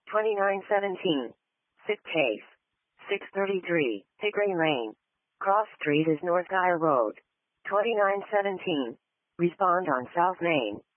2917. Sick case. 633. Tigray Lane. Cross Street is North Guy Road. 2917. Respond on South Main.